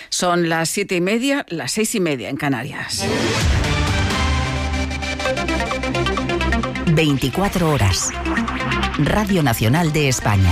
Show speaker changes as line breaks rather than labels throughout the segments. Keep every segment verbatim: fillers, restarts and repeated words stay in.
Son las siete y media, las seis y media en Canarias.
veinticuatro horas. Radio Nacional de España.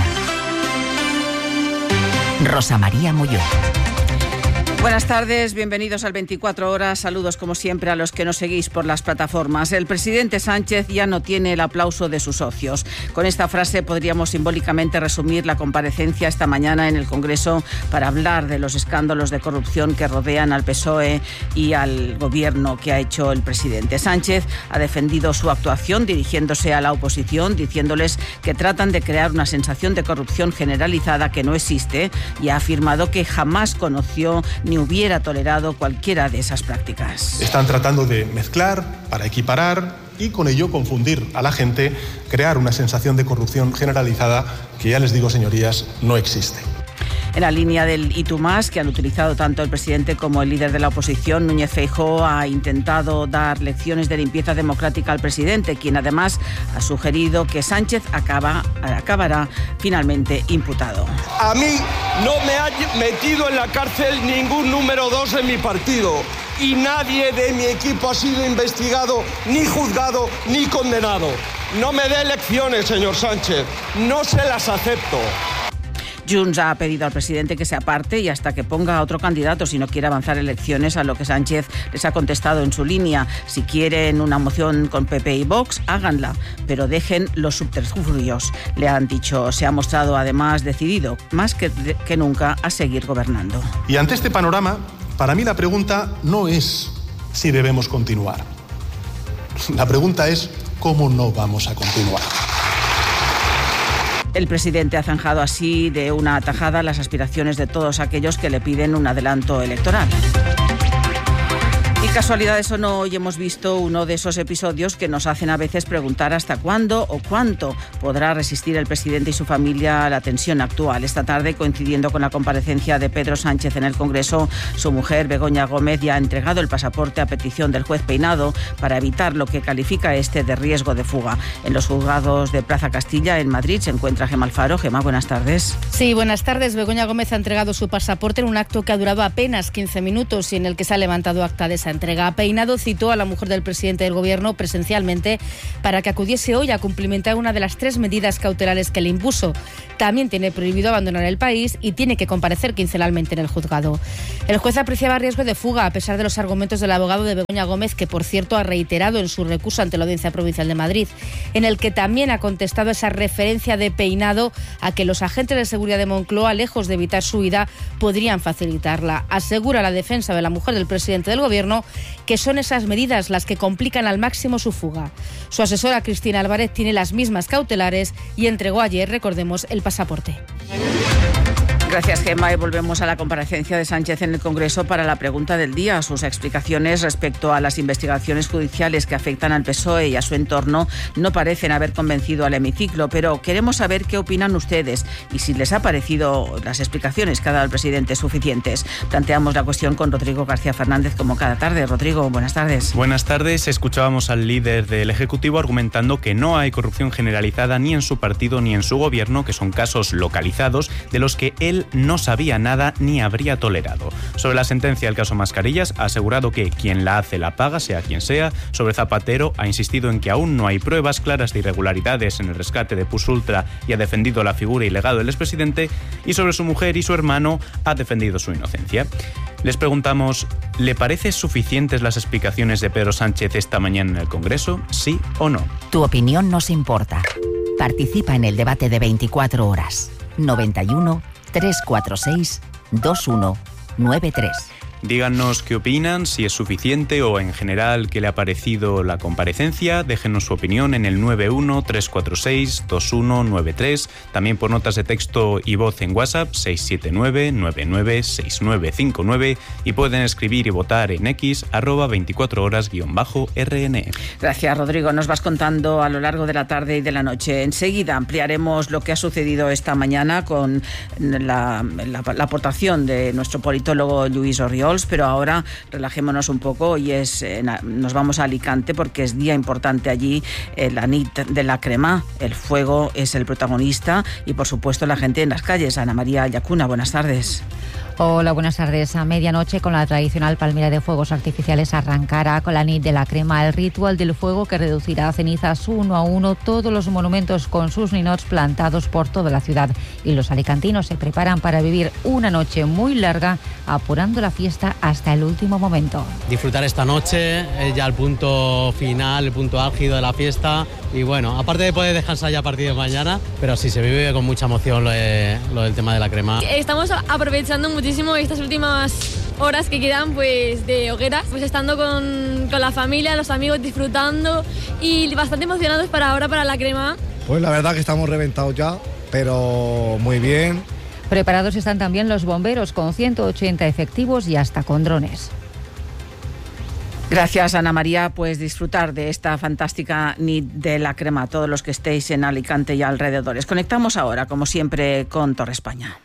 Rosa María Molló.
Buenas tardes, bienvenidos al veinticuatro horas. Saludos como siempre a los que nos seguís por las plataformas. El presidente Sánchez ya no tiene el aplauso de sus socios. Con esta frase podríamos simbólicamente resumir la comparecencia esta mañana en el Congreso para hablar de los escándalos de corrupción que rodean al P S O E y al gobierno que ha hecho el presidente. Sánchez ha defendido su actuación dirigiéndose a la oposición, diciéndoles que tratan de crear una sensación de corrupción generalizada que no existe, y ha afirmado que jamás conoció ni hubiera tolerado cualquiera de esas prácticas.
Están tratando de mezclar para equiparar y con ello confundir a la gente, crear una sensación de corrupción generalizada que, ya les digo, señorías, no existe.
En la línea del y tú más, que han utilizado tanto el presidente como el líder de la oposición, Núñez Feijóo ha intentado dar lecciones de limpieza democrática al presidente, quien además ha sugerido que Sánchez acaba, acabará finalmente imputado.
A mí no me ha metido en la cárcel ningún número dos en mi partido, y nadie de mi equipo ha sido investigado, ni juzgado, ni condenado. No me dé lecciones, señor Sánchez, no se las acepto.
Junts ha pedido al presidente que se aparte y hasta que ponga a otro candidato si no quiere avanzar elecciones, a lo que Sánchez les ha contestado en su línea. Si quieren una moción con P P y Vox, háganla, pero dejen los subterfugios. Le han dicho, se ha mostrado además decidido, más que, que nunca, a seguir gobernando.
Y ante este panorama, para mí la pregunta no es si debemos continuar. La pregunta es cómo no vamos a continuar.
El presidente ha zanjado así de una tajada las aspiraciones de todos aquellos que le piden un adelanto electoral. Y casualidades o no, hoy hemos visto uno de esos episodios que nos hacen a veces preguntar hasta cuándo o cuánto podrá resistir el presidente y su familia a la tensión actual. Esta tarde, coincidiendo con la comparecencia de Pedro Sánchez en el Congreso, su mujer, Begoña Gómez, ya ha entregado el pasaporte a petición del juez Peinado para evitar lo que califica este de riesgo de fuga. En los juzgados de Plaza Castilla, en Madrid, se encuentra Gemma Alfaro. Gemma, buenas tardes.
Sí, buenas tardes. Begoña Gómez ha entregado su pasaporte en un acto que ha durado apenas quince minutos y en el que se ha levantado acta de esa entrega. Peinado citó a la mujer del presidente del Gobierno presencialmente para que acudiese hoy a cumplimentar una de las tres medidas cautelares que le impuso. También tiene prohibido abandonar el país y tiene que comparecer quincenalmente en el juzgado. El juez apreciaba riesgo de fuga a pesar de los argumentos del abogado de Begoña Gómez, que por cierto ha reiterado en su recurso ante la Audiencia Provincial de Madrid, en el que también ha contestado esa referencia de Peinado a que los agentes de seguridad de Moncloa, lejos de evitar su huida, podrían facilitarla. Asegura la defensa de la mujer del presidente del Gobierno que son esas medidas las que complican al máximo su fuga. Su asesora Cristina Álvarez tiene las mismas cautelares y entregó ayer, recordemos, el pasaporte.
Gracias, Gemma, y volvemos a la comparecencia de Sánchez en el Congreso para la pregunta del día. Sus explicaciones respecto a las investigaciones judiciales que afectan al P S O E y a su entorno no parecen haber convencido al hemiciclo, pero queremos saber qué opinan ustedes y si les ha parecido las explicaciones que ha dado el presidente suficientes. Planteamos la cuestión con Rodrigo García Fernández como cada tarde. Rodrigo, buenas tardes.
Buenas tardes. Escuchábamos al líder del Ejecutivo argumentando que no hay corrupción generalizada ni en su partido ni en su gobierno, que son casos localizados de los que él no sabía nada ni habría tolerado. Sobre la sentencia del caso Mascarillas, ha asegurado que quien la hace la paga, sea quien sea. Sobre Zapatero, ha insistido en que aún no hay pruebas claras de irregularidades en el rescate de Pusultra y ha defendido la figura y legado del expresidente. Y sobre su mujer y su hermano, ha defendido su inocencia. Les preguntamos, ¿le parecen suficientes las explicaciones de Pedro Sánchez esta mañana en el Congreso? ¿Sí o no?
Tu opinión nos importa. Participa en el debate de veinticuatro horas. noventa y uno, trescientos cuarenta y seis, veintiuno noventa y tres.
Díganos qué opinan, si es suficiente o en general qué le ha parecido la comparecencia. Déjenos su opinión en el nueve uno, tres cuatro seis, dos uno nueve tres. También por notas de texto y voz en WhatsApp seis siete nueve, nueve nueve seis nueve cinco nueve y pueden escribir y votar en X arroba veinticuatro horas guión bajo R N.
Gracias, Rodrigo. Nos vas contando a lo largo de la tarde y de la noche. Enseguida ampliaremos lo que ha sucedido esta mañana con la, la, la aportación de nuestro politólogo Lluís Oriol Oriols, pero ahora relajémonos un poco y es eh, nos vamos a Alicante porque es día importante allí, eh, la nit de la crema. El fuego es el protagonista y por supuesto la gente en las calles. Ana María Llacuna, buenas tardes.
Hola, buenas tardes. A medianoche, con la tradicional palmera de fuegos artificiales, arrancará con la nit de la crema, el ritual del fuego que reducirá a cenizas uno a uno todos los monumentos con sus ninots plantados por toda la ciudad. Y los alicantinos se preparan para vivir una noche muy larga, apurando la fiesta hasta el último momento.
Disfrutar esta noche, es ya el punto final, el punto álgido de la fiesta. Y bueno, aparte de poder descansar ya a partir de mañana, pero sí se vive con mucha emoción lo, de, lo del tema de la crema.
Estamos aprovechando mucho muchísimo estas últimas horas que quedan pues de hogueras, pues estando con, con la familia, los amigos, disfrutando y bastante emocionados para ahora, para la crema.
Pues la verdad que estamos reventados ya, pero muy bien.
Preparados están también los bomberos con ciento ochenta efectivos y hasta con drones.
Gracias, Ana María. Pues disfrutar de esta fantástica nit de la crema, todos los que estéis en Alicante y alrededores. Conectamos ahora, como siempre, con Torre España.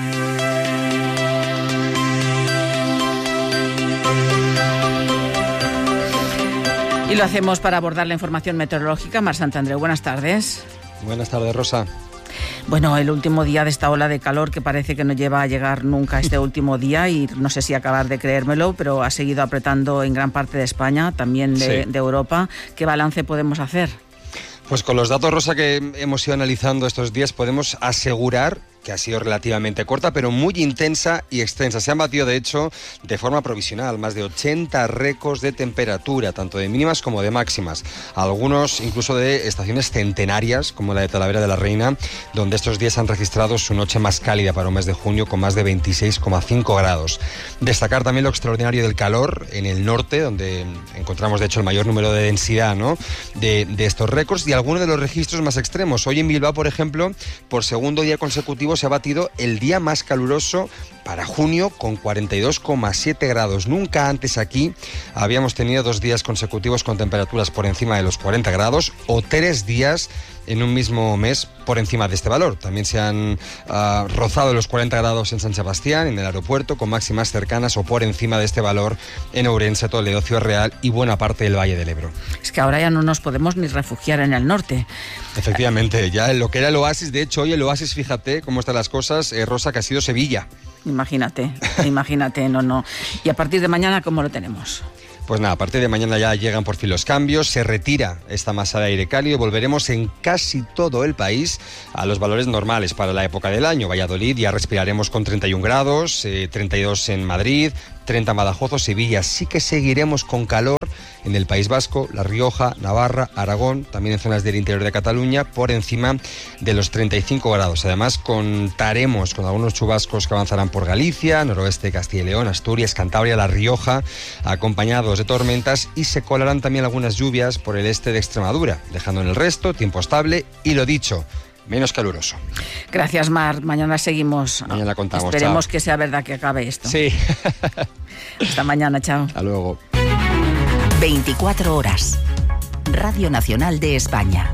Y lo hacemos para abordar la información meteorológica. Mar Santandreu, buenas tardes.
Buenas tardes, Rosa.
Bueno, el último día de esta ola de calor que parece que no lleva a llegar nunca este último día y no sé si acabar de creérmelo, pero ha seguido apretando en gran parte de España, también de, sí. de Europa. ¿Qué balance podemos hacer?
Pues con los datos, Rosa, que hemos ido analizando estos días, podemos asegurar que ha sido relativamente corta, pero muy intensa y extensa. Se han batido, de hecho, de forma provisional, más de ochenta récords de temperatura, tanto de mínimas como de máximas. Algunos incluso de estaciones centenarias, como la de Talavera de la Reina, donde estos días han registrado su noche más cálida para un mes de junio, con más de veintiséis coma cinco grados. Destacar también lo extraordinario del calor en el norte, donde encontramos, de hecho, el mayor número de densidad, ¿no?, de, de estos récords, y algunos de los registros más extremos. Hoy en Bilbao, por ejemplo, por segundo día consecutivo, se ha batido el día más caluroso para junio, con cuarenta y dos coma siete grados. Nunca antes aquí habíamos tenido dos días consecutivos con temperaturas por encima de los cuarenta grados o tres días en un mismo mes por encima de este valor. También se han uh, rozado los cuarenta grados en San Sebastián, en el aeropuerto, con máximas cercanas o por encima de este valor en Ourense, Toledo, Ciudad Real y buena parte del Valle del Ebro.
Es que ahora ya no nos podemos ni refugiar en el norte.
Efectivamente, ya en lo que era el oasis, de hecho hoy el oasis, fíjate cómo están las cosas, eh, Rosa, que ha sido Sevilla.
Imagínate, imagínate, no, no. Y a partir de mañana, ¿cómo lo tenemos?
Pues nada, a partir de mañana ya llegan por fin los cambios, se retira esta masa de aire cálido y volveremos en casi todo el país a los valores normales para la época del año. Valladolid ya respiraremos con treinta y un grados, eh, treinta y dos en Madrid, treinta en Badajoz o Sevilla. Sí que seguiremos con calor en el País Vasco, La Rioja, Navarra, Aragón, también en zonas del interior de Cataluña, por encima de los treinta y cinco grados. Además, contaremos con algunos chubascos que avanzarán por Galicia, noroeste de Castilla y León, Asturias, Cantabria, La Rioja, acompañados de tormentas, y se colarán también algunas lluvias por el este de Extremadura, dejando en el resto tiempo estable y, lo dicho, menos caluroso.
Gracias, Mar. Mañana seguimos.
Mañana contamos.
Esperemos
chao.
que sea verdad que acabe esto.
Sí.
Hasta mañana, chao.
Hasta luego.
veinticuatro horas. Radio Nacional de España.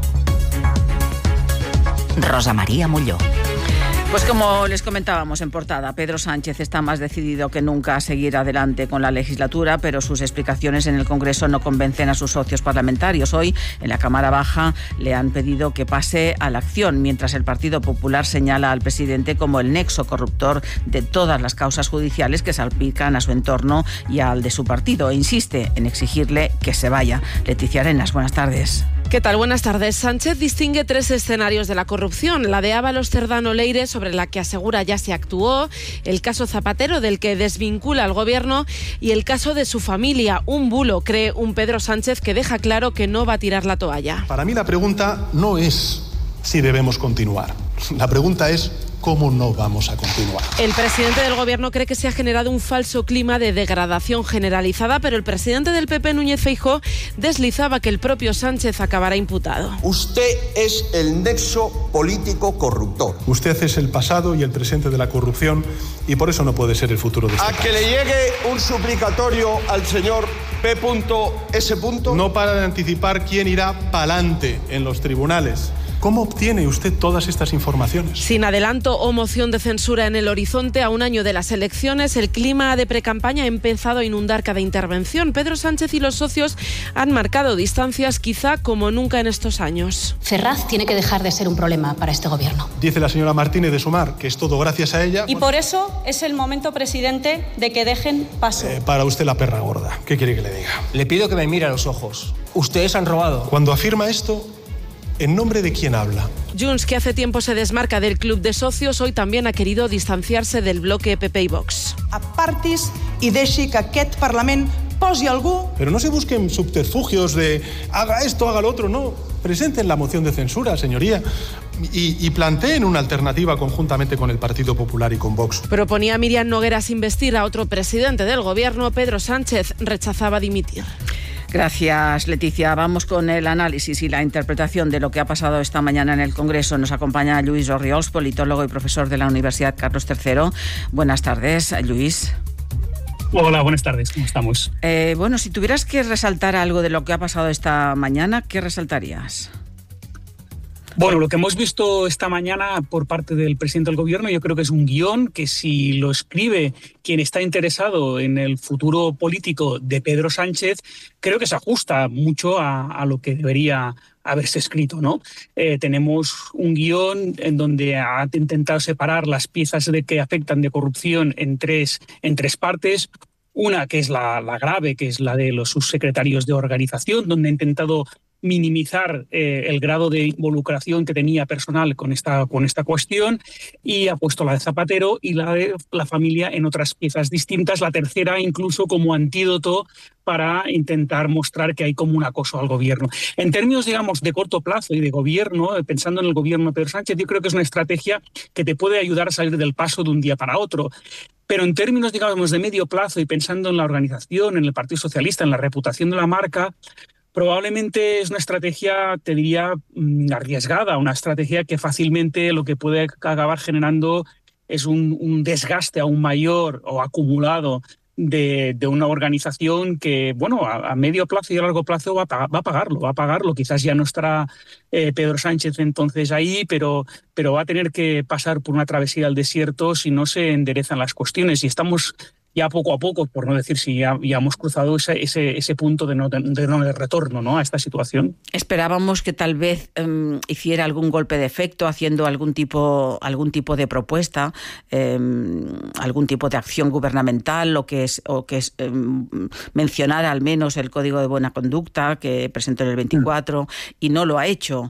Rosa María Molló.
Pues como les comentábamos en portada, Pedro Sánchez está más decidido que nunca a seguir adelante con la legislatura, pero sus explicaciones en el Congreso no convencen a sus socios parlamentarios. Hoy, en la Cámara Baja, le han pedido que pase a la acción, mientras el Partido Popular señala al presidente como el nexo corruptor de todas las causas judiciales que salpican a su entorno y al de su partido, e insiste en exigirle que se vaya. Leticia Arenas, buenas tardes.
¿Qué tal? Buenas tardes. Sánchez distingue tres escenarios de la corrupción. La de Ábalos Cerdano Leire, sobre la que asegura ya se actuó, el caso Zapatero, del que desvincula al gobierno, y el caso de su familia, un bulo, cree un Pedro Sánchez que deja claro que no va a tirar la toalla.
Para mí la pregunta no es si debemos continuar. La pregunta es ¿cómo no vamos a continuar?
El presidente del gobierno cree que se ha generado un falso clima de degradación generalizada, pero el presidente del P P, Núñez Feijóo, deslizaba que el propio Sánchez acabará imputado.
Usted es el nexo político corruptor.
Usted es el pasado y el presente de la corrupción y por eso no puede ser el futuro de este país.
A que le llegue un suplicatorio al señor P S.
No para de anticipar quién irá pa'lante en los tribunales. ¿Cómo obtiene usted todas estas informaciones?
Sin adelanto o moción de censura en el horizonte, a un año de las elecciones, el clima de precampaña ha empezado a inundar cada intervención. Pedro Sánchez y los socios han marcado distancias quizá como nunca en estos años.
Ferraz tiene que dejar de ser un problema para este gobierno.
Dice la señora Martínez de Sumar que es todo gracias a ella.
Y por eso es el momento, presidente, de que dejen paso.
Eh, para usted la perra gorda. ¿Qué quiere que le diga?
Le pido que me mire a los ojos. Ustedes han robado.
Cuando afirma esto, ¿en nombre de quién habla?
Junts, que hace tiempo se desmarca del club de socios, hoy también ha querido distanciarse del bloque P P y Vox.
Apartis y deixi que aquest Parlament posi algú.
Pero no se busquen subterfugios de haga esto, haga lo otro, no. Presenten la moción de censura, señoría, y, y planteen una alternativa conjuntamente con el Partido Popular y con Vox.
Proponía Miriam Nogueras investir a otro presidente del gobierno. Pedro Sánchez rechazaba dimitir.
Gracias, Leticia. Vamos con el análisis y la interpretación de lo que ha pasado esta mañana en el Congreso. Nos acompaña Lluís Orriols, politólogo y profesor de la Universidad Carlos tercero. Buenas tardes, Lluís.
Hola, buenas tardes. ¿Cómo estamos?
Eh, bueno, si tuvieras que resaltar algo de lo que ha pasado esta mañana, ¿qué resaltarías?
Bueno, lo que hemos visto esta mañana por parte del presidente del gobierno, yo creo que es un guión que, si lo escribe quien está interesado en el futuro político de Pedro Sánchez, creo que se ajusta mucho a, a lo que debería haberse escrito, ¿no? Eh, tenemos un guión en donde ha intentado separar las piezas de que afectan de corrupción en tres, en tres partes. Una que es la, la grave, que es la de los subsecretarios de organización, donde ha intentado minimizar eh, el grado de involucración que tenía personal con esta, con esta cuestión, y ha puesto la de Zapatero y la de la familia en otras piezas distintas, la tercera incluso como antídoto para intentar mostrar que hay como un acoso al gobierno. En términos, digamos, de corto plazo y de gobierno, pensando en el gobierno de Pedro Sánchez, yo creo que es una estrategia que te puede ayudar a salir del paso de un día para otro. Pero en términos, digamos, de medio plazo y pensando en la organización, en el Partido Socialista, en la reputación de la marca, probablemente es una estrategia, te diría, arriesgada, una estrategia que fácilmente lo que puede acabar generando es un, un desgaste aún mayor o acumulado de, de una organización que, bueno, a, a medio plazo y a largo plazo va a, pagar, va a pagarlo, va a pagarlo. Quizás ya no estará eh, Pedro Sánchez entonces ahí, pero, pero va a tener que pasar por una travesía al desierto si no se enderezan las cuestiones. Y estamos ya poco a poco, por no decir si ya, ya hemos cruzado ese, ese, ese punto de no de, de no de retorno, ¿no?, a esta situación.
Esperábamos que tal vez um, hiciera algún golpe de efecto, haciendo algún tipo, algún tipo de propuesta, um, algún tipo de acción gubernamental, o que es, o que es um, mencionara al menos el Código de Buena Conducta que presentó en el veinticuatro, mm. y no lo ha hecho.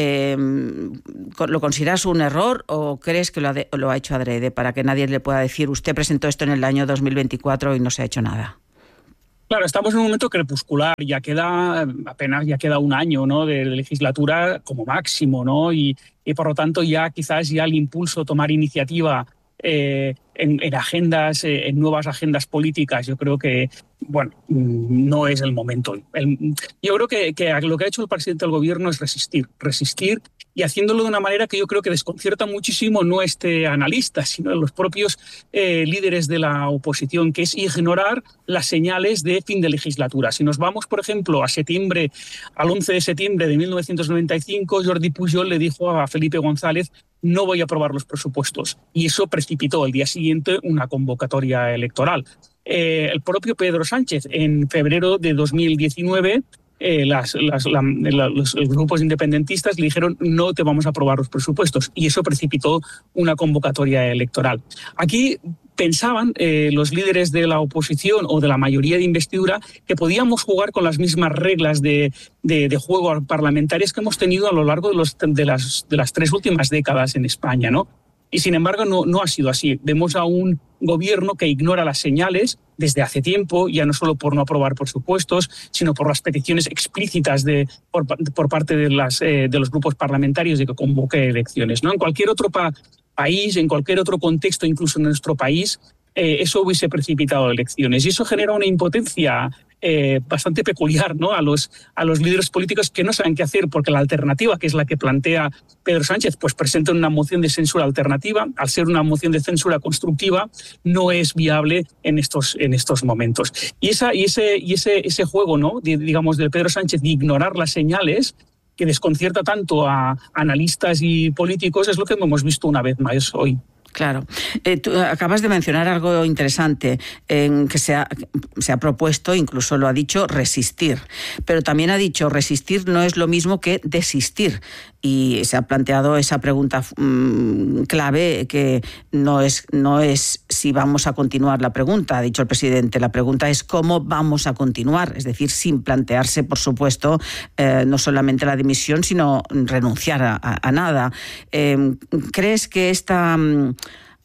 Um, ¿Lo consideras un error o crees que lo ha, de, lo ha hecho adrede para que nadie le pueda decir usted presentó esto en el año dos mil veinticuatro y no se ha hecho nada?
Claro, estamos en un momento crepuscular, ya queda apenas ya queda un año, ¿no?, de legislatura como máximo, ¿no? Y, y por lo tanto ya quizás ya el impulso a tomar iniciativa eh, en, en agendas, eh, en nuevas agendas políticas, yo creo que, bueno, no es el momento. El, yo creo que, que lo que ha hecho el presidente del gobierno es resistir, resistir y haciéndolo de una manera que yo creo que desconcierta muchísimo no este analista, sino los propios eh, líderes de la oposición, que es ignorar las señales de fin de legislatura. Si nos vamos, por ejemplo, a septiembre, al once de septiembre de mil novecientos noventa y cinco, Jordi Pujol le dijo a Felipe González: no voy a aprobar los presupuestos. Y eso precipitó al día siguiente una convocatoria electoral. Eh, el propio Pedro Sánchez, en febrero de dos mil diecinueve, eh, las, las, la, la, los, los grupos independentistas le dijeron: no te vamos a aprobar los presupuestos. Y eso precipitó una convocatoria electoral. Aquí pensaban eh, los líderes de la oposición o de la mayoría de investidura que podíamos jugar con las mismas reglas de, de, de juego parlamentarias que hemos tenido a lo largo de, los, de, las, de las tres últimas décadas en España, ¿no? Y sin embargo no, no ha sido así. Vemos a un gobierno que ignora las señales desde hace tiempo, ya no solo por no aprobar presupuestos, sino por las peticiones explícitas de, por, por parte de, las, eh, de los grupos parlamentarios de que convoque elecciones, ¿no? En cualquier otro pa- país, en cualquier otro contexto, incluso en nuestro país, eh, eso hubiese precipitado elecciones. Y eso genera una impotencia Eh, bastante peculiar, ¿no?, a los, a los líderes políticos que no saben qué hacer, porque la alternativa, que es la que plantea Pedro Sánchez, pues presenta una moción de censura alternativa. Al ser una moción de censura constructiva, no es viable en estos, en estos momentos. Y, esa, y, ese, y ese, ese juego, ¿no?, de, digamos, de Pedro Sánchez de ignorar las señales, que desconcierta tanto a analistas y políticos es lo que hemos visto una vez más hoy.
Claro. Eh, tú acabas de mencionar algo interesante, en que se ha, se ha propuesto, incluso lo ha dicho, resistir. Pero también ha dicho resistir no es lo mismo que desistir. Y se ha planteado esa pregunta mmm, clave que no es, no es si vamos a continuar la pregunta, ha dicho el presidente. La pregunta es cómo vamos a continuar, es decir, sin plantearse, por supuesto, eh, no solamente la dimisión, sino renunciar a, a, a nada. Eh, ¿Crees que esta mmm,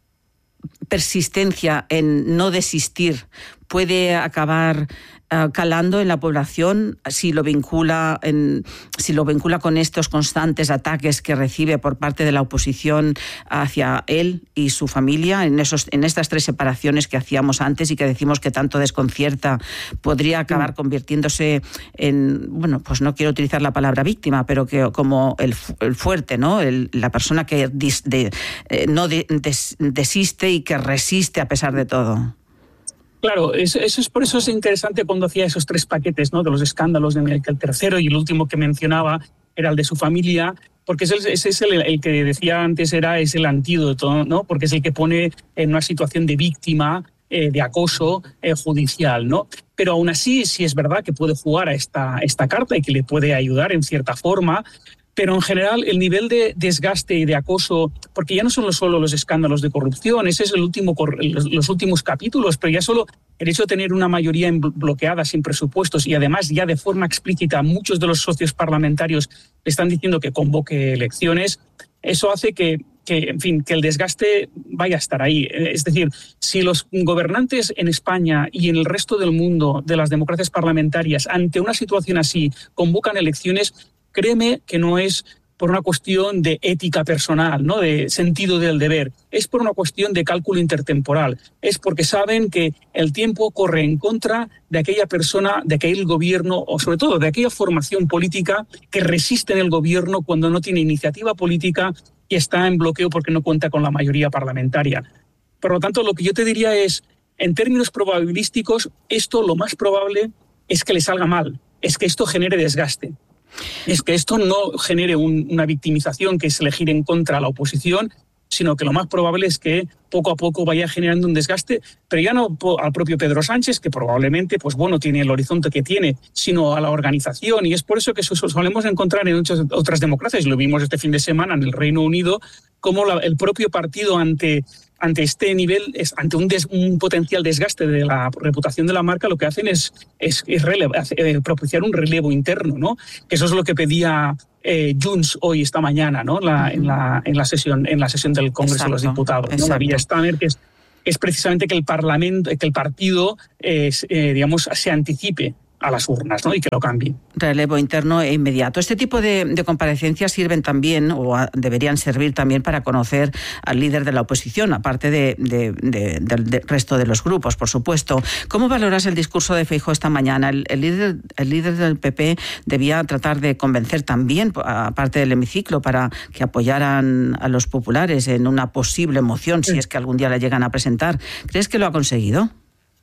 persistencia en no desistir puede acabar uh, calando en la población si lo vincula en, si lo vincula con estos constantes ataques que recibe por parte de la oposición hacia él y su familia en esos en estas tres separaciones que hacíamos antes y que decimos que tanto desconcierta? Podría acabar convirtiéndose en, bueno, pues no quiero utilizar la palabra víctima, pero que como el, el fuerte, ¿no? El, la persona que dis, de, eh, no de, des, desiste y que resiste a pesar de todo.
Claro, eso, eso es por eso es interesante cuando hacía esos tres paquetes, ¿no? De los escándalos, en el que el tercero y el último que mencionaba era el de su familia, porque ese, ese es el, el que decía antes era es el antídoto, ¿no? Porque es el que pone en una situación de víctima, eh, de acoso eh, judicial, ¿no? Pero aún así sí es verdad que puede jugar a esta, esta carta y que le puede ayudar en cierta forma. Pero en general el nivel de desgaste y de acoso, porque ya no son solo los escándalos de corrupción, ese es el último, los últimos capítulos, pero ya solo el hecho de tener una mayoría bloqueada sin presupuestos y además ya de forma explícita muchos de los socios parlamentarios le están diciendo que convoque elecciones, eso hace que, que, en fin, que el desgaste vaya a estar ahí. Es decir, si los gobernantes en España y en el resto del mundo de las democracias parlamentarias ante una situación así convocan elecciones, créeme que no es por una cuestión de ética personal, ¿no? De sentido del deber, es por una cuestión de cálculo intertemporal, es porque saben que el tiempo corre en contra de aquella persona, de aquel gobierno o sobre todo de aquella formación política que resiste en el gobierno cuando no tiene iniciativa política y está en bloqueo porque no cuenta con la mayoría parlamentaria. Por lo tanto, lo que yo te diría es, en términos probabilísticos, esto lo más probable es que le salga mal, es que esto genere desgaste. Es que esto no genere un, una victimización que se le gire en contra a la oposición, sino que lo más probable es que poco a poco vaya generando un desgaste, pero ya no al propio Pedro Sánchez, que probablemente pues bueno, tiene el horizonte que tiene, sino a la organización. Y es por eso que eso solemos encontrar en muchas otras democracias. Lo vimos este fin de semana en el Reino Unido, como la, el propio partido ante... ante este nivel, es, ante un, des, un potencial desgaste de la reputación de la marca, lo que hacen es, es, es relevo, eh, propiciar un relevo interno, ¿no? Que eso es lo que pedía eh, Junts hoy, esta mañana, ¿no? La, uh-huh. en, la, en, la sesión, en la sesión del Congreso exacto, de los Diputados, ¿no? La vía Stanner, que es, es precisamente que el Parlamento, que el partido eh, eh, digamos, se anticipe a las urnas, ¿no? Y que lo cambie.
Relevo interno e inmediato. Este tipo de, de comparecencias sirven también, o a, deberían servir también para conocer al líder de la oposición, aparte de, de, de, del de resto de los grupos, por supuesto. ¿Cómo valoras el discurso de Feijóo esta mañana? El, el, líder, el líder del P P debía tratar de convencer también, aparte del hemiciclo, para que apoyaran a los populares en una posible moción, sí. si es que algún día la llegan a presentar. ¿Crees que lo ha conseguido?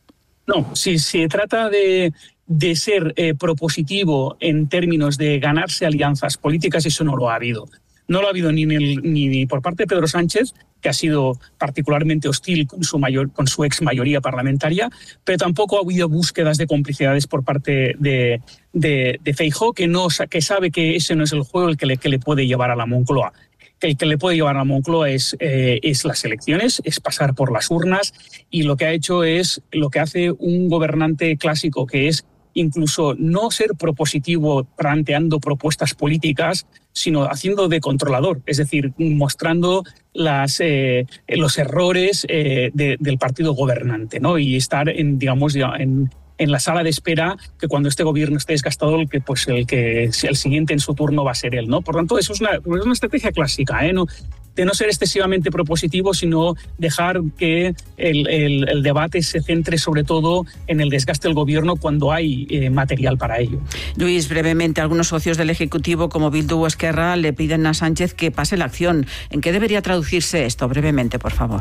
No, si se trata de... de ser eh, propositivo en términos de ganarse alianzas políticas, eso no lo ha habido. No lo ha habido ni, el, ni por parte de Pedro Sánchez, que ha sido particularmente hostil con su, mayor, con su ex mayoría parlamentaria, pero tampoco ha habido búsquedas de complicidades por parte de, de, de Feijóo, que, no, que sabe que ese no es el juego el que le, que le puede llevar a la Moncloa. Que el que le puede llevar a la Moncloa es, eh, es las elecciones, es pasar por las urnas, y lo que ha hecho es lo que hace un gobernante clásico, que es incluso no ser propositivo planteando propuestas políticas, sino haciendo de controlador, es decir, mostrando las, eh, los errores eh, de, del partido gobernante, ¿no? Y estar en, digamos, en, en la sala de espera, que cuando este gobierno esté desgastado, el que, pues, el, que, el siguiente en su turno va a ser él, ¿no? Por tanto, eso es una, es una estrategia clásica, ¿eh? No, de no ser excesivamente propositivo, sino dejar que el, el, el debate se centre sobre todo en el desgaste del gobierno cuando hay eh, material para ello.
Luis, brevemente, algunos socios del Ejecutivo como Bildu o Esquerra le piden a Sánchez que pase la acción. ¿En qué debería traducirse esto? Brevemente, por favor.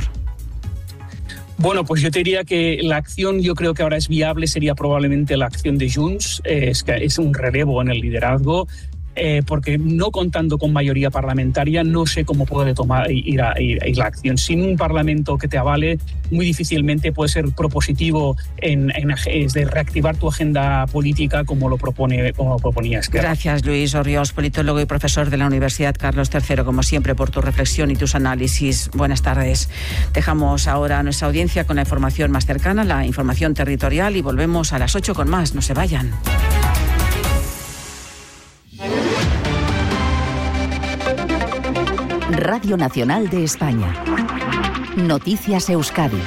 Bueno, pues yo te diría que la acción, yo creo que ahora es viable, sería probablemente la acción de Junts, es, que es un relevo en el liderazgo. eh, porque no contando con mayoría parlamentaria no sé cómo puede tomar, ir, a, ir, ir la acción. Sin un Parlamento que te avale, muy difícilmente puede ser propositivo en, en de reactivar tu agenda política como lo propone como lo proponía Esquerra.
Gracias, Luis Orriols, politólogo y profesor de la Universidad Carlos tercero, como siempre, por tu reflexión y tus análisis. Buenas tardes. Dejamos ahora a nuestra audiencia con la información más cercana, la información territorial, y volvemos a las ocho con más. No se vayan.
Radio Nacional de España. Noticias Euskadi.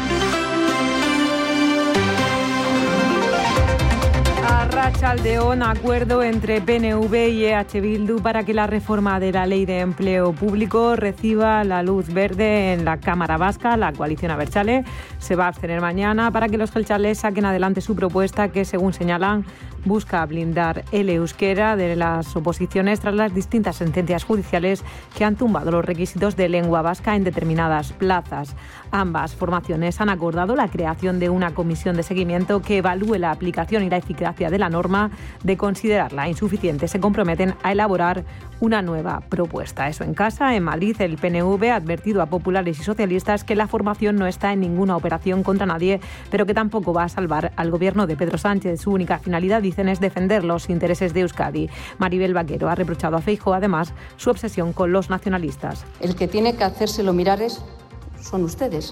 Arratsaldeon, acuerdo entre P N V y E H Bildu para que la reforma de la Ley de Empleo Público reciba la luz verde en la Cámara Vasca. La coalición abertzale se va a abstener mañana para que los jeltzales saquen adelante su propuesta que, según señalan, busca blindar el euskera de las oposiciones tras las distintas sentencias judiciales que han tumbado los requisitos de lengua vasca en determinadas plazas. Ambas formaciones han acordado la creación de una comisión de seguimiento que evalúe la aplicación y la eficacia de la norma. De considerarla insuficiente, se comprometen a elaborar una nueva propuesta. Eso en casa. En Madrid, el P N V ha advertido a populares y socialistas que la formación no está en ninguna operación contra nadie, pero que tampoco va a salvar al gobierno de Pedro Sánchez. Su única finalidad, dicen, es defender los intereses de Euskadi. Maribel Vaquero ha reprochado a Feijóo, además, su obsesión con los nacionalistas.
El que tiene que hacérselo mirar es, son ustedes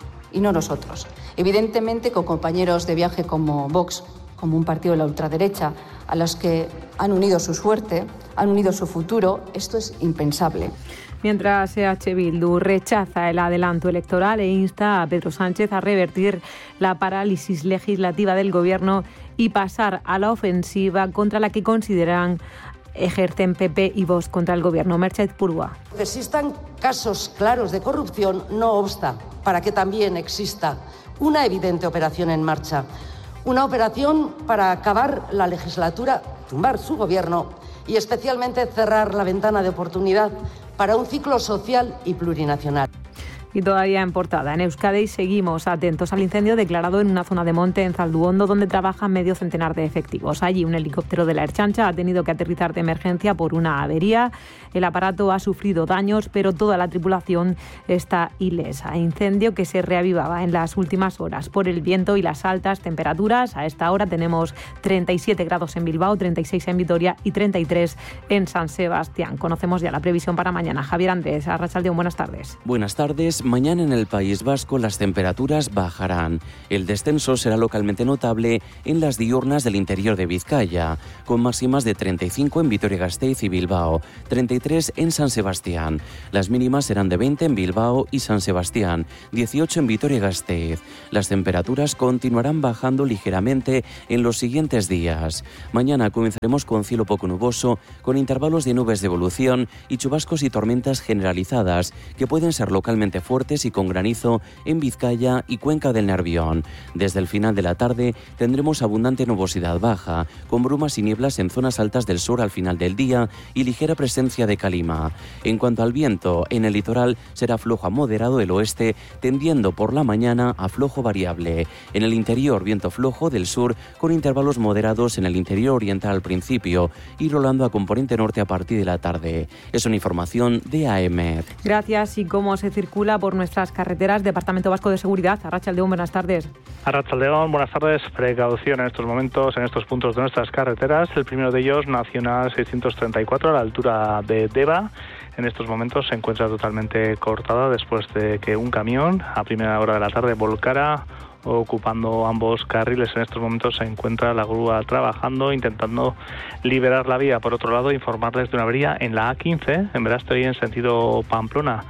y no nosotros. Evidentemente, con compañeros de viaje como Vox, como un partido de la ultraderecha, a los que han unido su suerte, han unido su futuro, esto es impensable.
Mientras E H Bildu rechaza el adelanto electoral e insta a Pedro Sánchez a revertir la parálisis legislativa del gobierno y pasar a la ofensiva contra la que consideran ejercen P P y Vox contra el gobierno. Merche Purua.
Que existan casos claros de corrupción no obsta para que también exista una evidente operación en marcha. Una operación para acabar la legislatura, tumbar su gobierno y especialmente cerrar la ventana de oportunidad para un ciclo social y plurinacional.
Y todavía en portada, en Euskadi seguimos atentos al incendio declarado en una zona de monte en Zalduondo, donde trabajan medio centenar de efectivos. Allí un helicóptero de la Ertzaintza ha tenido que aterrizar de emergencia por una avería. El aparato ha sufrido daños, pero toda la tripulación está ilesa. Incendio que se reavivaba en las últimas horas por el viento y las altas temperaturas. A esta hora tenemos treinta y siete grados en Bilbao, treinta y seis en Vitoria y treinta y tres en San Sebastián. Conocemos ya la previsión para mañana. Javier Andrés, Arratsaldeon, buenas tardes.
Buenas tardes. Mañana en el País Vasco las temperaturas bajarán. El descenso será localmente notable en las diurnas del interior de Vizcaya, con máximas de treinta y cinco en Vitoria-Gasteiz y Bilbao, treinta y tres en San Sebastián. Las mínimas serán de veinte en Bilbao y San Sebastián, dieciocho en Vitoria-Gasteiz. Las temperaturas continuarán bajando ligeramente en los siguientes días. Mañana comenzaremos con cielo poco nuboso, con intervalos de nubes de evolución y chubascos y tormentas generalizadas que pueden ser localmente fuertes y con granizo en Vizcaya y Cuenca del Nervión. Desde el final de la tarde tendremos abundante nubosidad baja, con brumas y nieblas en zonas altas del sur al final del día y ligera presencia de calima. En cuanto al viento, en el litoral será flojo a moderado el oeste, tendiendo por la mañana a flojo variable. En el interior, viento flojo del sur, con intervalos moderados en el interior oriental al principio y rolando a componente norte a partir de la tarde. Es una información de A E M E D.
Gracias. ¿Y cómo se circula por nuestras carreteras? Departamento Vasco de Seguridad. Arratsaldeon, buenas tardes.
Arratsaldeon, buenas tardes. Precaución en estos momentos, en estos puntos de nuestras carreteras. El primero de ellos, Nacional seiscientos treinta y cuatro, a la altura de Deva. En estos momentos se encuentra totalmente cortada después de que un camión a primera hora de la tarde volcara, ocupando ambos carriles. En estos momentos se encuentra la grúa trabajando, intentando liberar la vía. Por otro lado, informarles de una avería en la A quince, en Berastoy, en sentido Pamplona.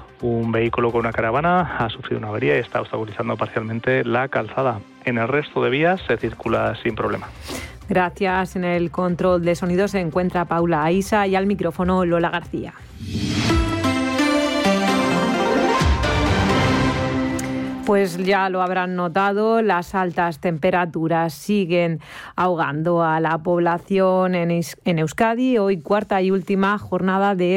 Un vehículo con una caravana ha sufrido una avería y está obstaculizando parcialmente la calzada. En el resto de vías se circula sin problema.
Gracias. En el control de sonido se encuentra Paula Aisa y al micrófono Lola García. Pues ya lo habrán notado, las altas temperaturas siguen ahogando a la población en Euskadi. Hoy cuarta y última jornada de esta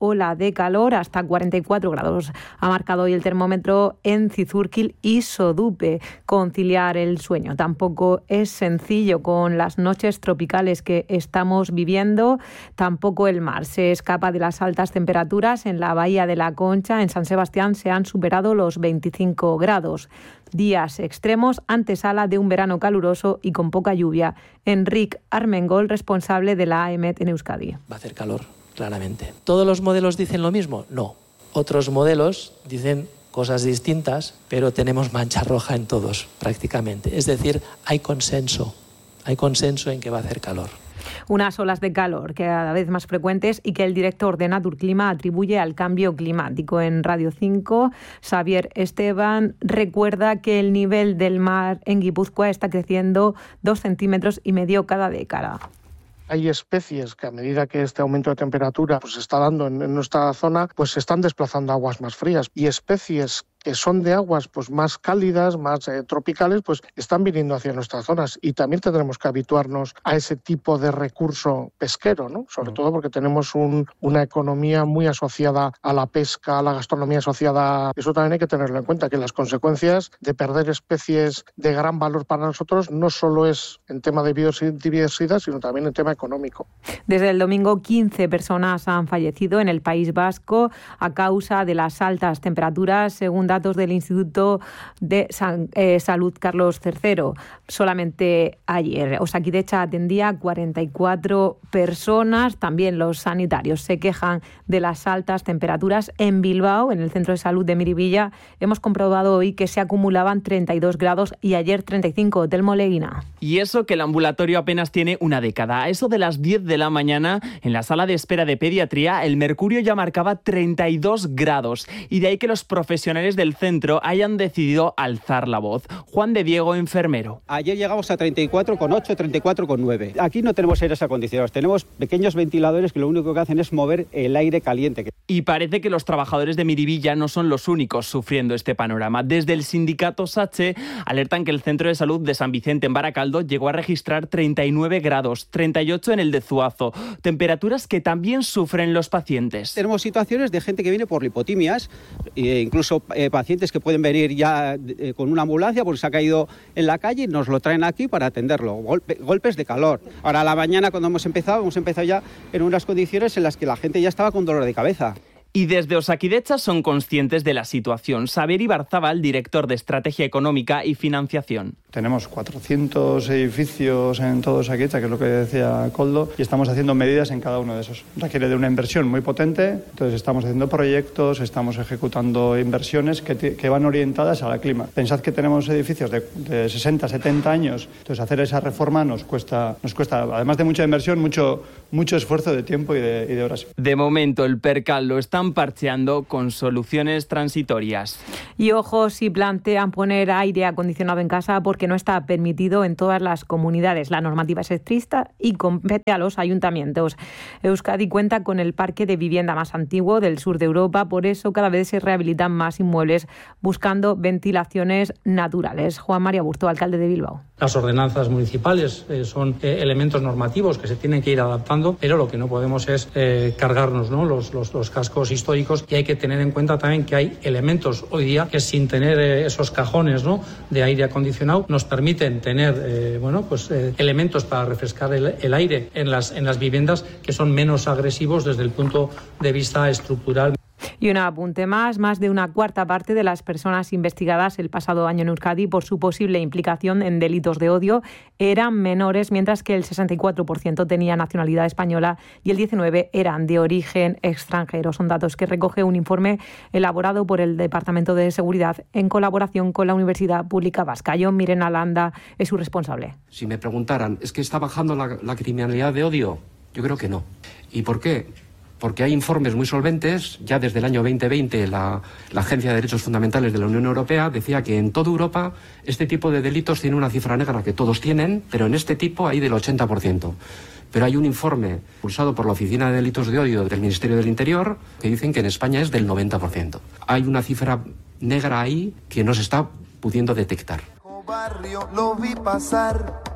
ola de calor, hasta cuarenta y cuatro grados ha marcado hoy el termómetro en Cizurkil y Sodupe. Conciliar el sueño tampoco es sencillo con las noches tropicales que estamos viviendo. Tampoco el mar se escapa de las altas temperaturas. En la bahía de la Concha, en San Sebastián, se han superado los veinticinco grados. Días extremos, antesala de un verano caluroso y con poca lluvia. Enric Armengol, responsable de la AEMET en Euskadi.
Va a hacer calor, claramente. ¿Todos los modelos dicen lo mismo? No. Otros modelos dicen cosas distintas, pero tenemos mancha roja en todos, prácticamente. Es decir, hay consenso. Hay consenso en que va a hacer calor.
Unas olas de calor cada vez más frecuentes y que el director de Naturclima atribuye al cambio climático. En Radio cinco, Xavier Esteban recuerda que el nivel del mar en Guipúzcoa está creciendo dos centímetros y medio cada década.
Hay especies que a medida que este aumento de temperatura pues, se está dando en, en nuestra zona, pues se están desplazando a aguas más frías. Y especies que son de aguas pues, más cálidas, más eh, tropicales, pues están viniendo hacia nuestras zonas. Y también tendremos que habituarnos a ese tipo de recurso pesquero, ¿no? Sobre mm. todo porque tenemos un, una economía muy asociada a la pesca, a la gastronomía asociada. Eso también hay que tenerlo en cuenta, que las consecuencias de perder especies de gran valor para nosotros no solo es en tema de biodiversidad, sino también en tema económico.
Desde el domingo, quince personas han fallecido en el País Vasco a causa de las altas temperaturas, según datos del Instituto de San, eh, Salud Carlos tercero. Solamente ayer Osakidetza atendía a cuarenta y cuatro personas. También los sanitarios se quejan de las altas temperaturas. En Bilbao, en el Centro de Salud de Miribilla, hemos comprobado hoy que se acumulaban treinta y dos grados y ayer treinta y cinco. Telmo Leguina.
Y eso que el ambulatorio apenas tiene una década. A eso de las diez de la mañana, en la sala de espera de pediatría, el mercurio ya marcaba treinta y dos grados. Y de ahí que los profesionales del centro hayan decidido alzar la voz. Juan de Diego, enfermero.
Ayer llegamos a treinta y cuatro coma ocho, treinta y cuatro coma nueve. Aquí no tenemos aires acondicionados, tenemos pequeños ventiladores que lo único que hacen es mover el aire caliente.
Y parece que los trabajadores de Miribilla no son los únicos sufriendo este panorama. Desde el sindicato SACHE alertan que el centro de salud de San Vicente en Baracaldo llegó a registrar treinta y nueve grados, treinta y ocho en el de Zuazo, temperaturas que también sufren los pacientes.
Tenemos situaciones de gente que viene por lipotimias, e incluso eh, pacientes que pueden venir ya eh, con una ambulancia porque se ha caído en la calle y nos lo traen aquí para atenderlo. Golpe, golpes de calor. Ahora a la mañana cuando hemos empezado, hemos empezado ya en unas condiciones en las que la gente ya estaba con dolor de cabeza.
Y desde Osakidetza son conscientes de la situación. Xavier Ibarzábal, director de Estrategia Económica y Financiación.
Tenemos cuatrocientos edificios en todo Osakidetza, que es lo que decía Koldo, y estamos haciendo medidas en cada uno de esos. Requiere de una inversión muy potente, entonces estamos haciendo proyectos, estamos ejecutando inversiones que, t- que van orientadas al clima. Pensad que tenemos edificios de, de sesenta, setenta años, entonces hacer esa reforma nos cuesta, nos cuesta además de mucha inversión, mucho, mucho esfuerzo de tiempo y de, y de horas.
De momento el percal lo están parcheando con soluciones transitorias.
Y ojo si plantean poner aire acondicionado en casa porque no está permitido en todas las comunidades. La normativa es estricta y compete a los ayuntamientos. Euskadi cuenta con el parque de vivienda más antiguo del sur de Europa, por eso cada vez se rehabilitan más inmuebles buscando ventilaciones naturales. Juan María Burto, alcalde de Bilbao.
Las ordenanzas municipales eh, son eh, elementos normativos que se tienen que ir adaptando, pero lo que no podemos es eh, cargarnos, ¿no? los, los, los cascos históricos, y hay que tener en cuenta también que hay elementos hoy día que sin tener eh, esos cajones, ¿no?, de aire acondicionado nos permiten tener eh, bueno, pues, eh, elementos para refrescar el, el aire en las, en las viviendas que son menos agresivos desde el punto de vista estructural.
Y un apunte más, más de una cuarta parte de las personas investigadas el pasado año en Euskadi por su posible implicación en delitos de odio eran menores, mientras que el sesenta y cuatro por ciento tenía nacionalidad española y el diecinueve por ciento eran de origen extranjero. Son datos que recoge un informe elaborado por el Departamento de Seguridad en colaboración con la Universidad Pública Vasca. John Mirena Landa es su responsable.
Si me preguntaran, ¿es que está bajando la, la criminalidad de odio? Yo creo que no. ¿Y por qué? Porque hay informes muy solventes. Ya desde el año veinte veinte la, la Agencia de Derechos Fundamentales de la Unión Europea decía que en toda Europa este tipo de delitos tiene una cifra negra que todos tienen, pero en este tipo hay del ochenta por ciento. Pero hay un informe impulsado por la Oficina de Delitos de Odio del Ministerio del Interior que dicen que en España es del noventa por ciento. Hay una cifra negra ahí que no se está pudiendo detectar.
Barrio, lo vi pasar.